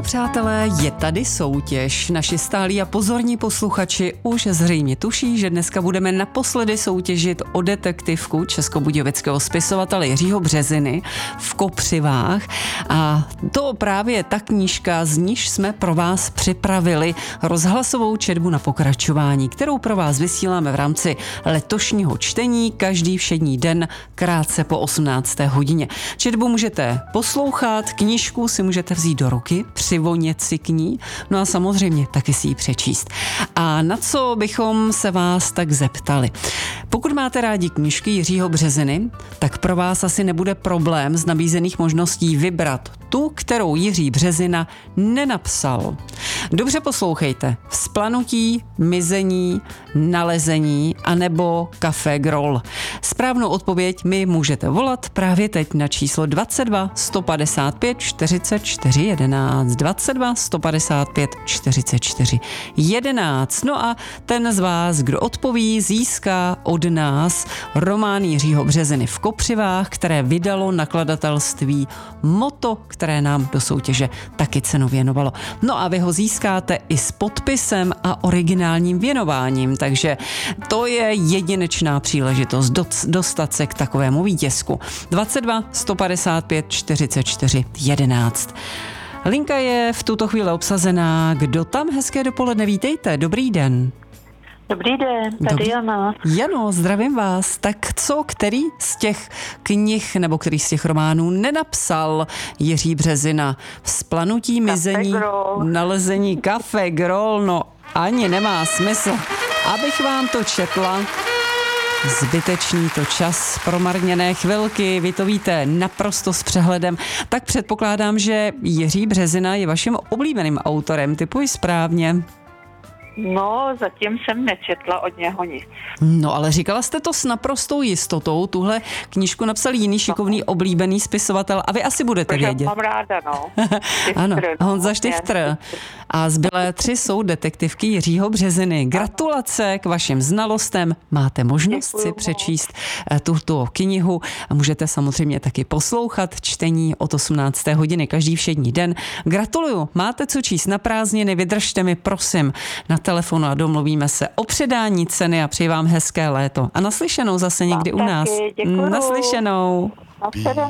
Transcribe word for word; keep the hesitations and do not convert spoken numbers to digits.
přátelé, je tady soutěž. Naši stálí a pozorní posluchači už zřejmě tuší, že dneska budeme naposledy soutěžit o detektivku českobudějovického spisovatele Jiřího Březiny v Kopřivách. A to právě ta knížka, z níž jsme pro vás připravili rozhlasovou četbu na pokračování, kterou pro vás vysíláme v rámci letošního čtení každý všední den krátce po osmnácté hodině. Četbu můžete poslouchat, knížku si můžete vzít do ruky, přivonět si k ní, no a samozřejmě taky si ji přečíst. A na co bychom se vás tak zeptali? Pokud máte rádi knížky Jiřího Březiny, tak pro vás asi nebude problém z nabízených možností vybrat tu, kterou Jiří Březina nenapsal. Dobře poslouchejte. Vzplanutí, mizení, nalezení anebo Café Groll. Správnou odpověď mi můžete volat právě teď na číslo dvacet dva sto padesát pět čtyřicet čtyři jedenáct. dvacet dva sto padesát pět čtyřicet čtyři jedenáct. No a ten z vás, kdo odpoví, získá od nás román Jiřího Březiny v Kopřivách, které vydalo nakladatelství Moto, které nám do soutěže taky cenu věnovalo. No a vy ho získáte i s podpisem a originálním věnováním, takže to je jedinečná příležitost dostat se k takovému vítězku. dvacet dva sto padesát pět čtyřicet čtyři jedenáct. Linka je v tuto chvíli obsazená. Kdo tam? Hezké dopoledne, vítejte, dobrý den. Dobrý den, tady Dobrý. Jana. Jano, zdravím vás. Tak co, který z těch knih nebo který z těch románů nenapsal Jiří Březina? Vzplanutí, mizení, nalezení, Café Groll, no ani nemá smysl, abych vám to četla. Zbytečný to čas, promarněné chvilky, vy to víte naprosto s přehledem. Tak předpokládám, že Jiří Březina je vaším oblíbeným autorem, typuji správně. No, zatím jsem nečetla od něho nic. No, ale říkala jste to s naprostou jistotou. Tuhle knížku napsal jiný šikovný, no. oblíbený spisovatel a vy asi budete Protože vědět. mám ráda, no. Ano, no. Honza Štychtr. A zbylé tři jsou detektivky Jiřího Březiny. Gratulace k vašim znalostem. Máte možnost Děkuju. si přečíst tuto knihu a můžete samozřejmě taky poslouchat čtení od osmnácté hodiny každý všední den. Gratuluju, máte co číst na prázdniny, vydržte mi prosím na telefonu a domluvíme se o předání ceny a přeji vám hezké léto. A naslyšenou zase někdy u nás. Děkuju. Naslyšenou. Naslyšenou.